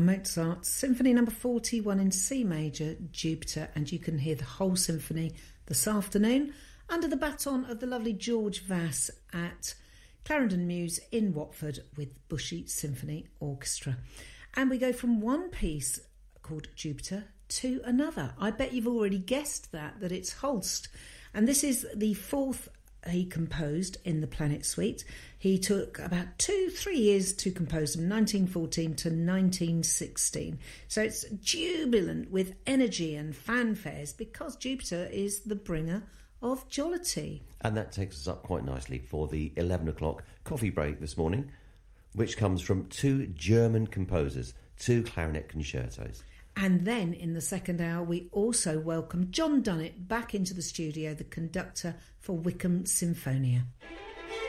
Mozart's Symphony No. 41 in C major, Jupiter, and you can hear the whole symphony this afternoon under the baton of the lovely George Vass at Clarendon Mews in Watford with Bushy Symphony Orchestra. And we go from one piece called Jupiter to another. I bet you've already guessed that it's Holst. And this is the fourth he composed in the Planet Suite. He took about 2-3 years to compose them, 1914 to 1916. So it's jubilant with energy and fanfares because Jupiter is the bringer of jollity. And that takes us up quite nicely for the 11 o'clock coffee break this morning, which comes from two German composers, two clarinet concertos. And then in the second hour, we also welcome John Dunnett back into the studio, the conductor for Wickham Symphonia.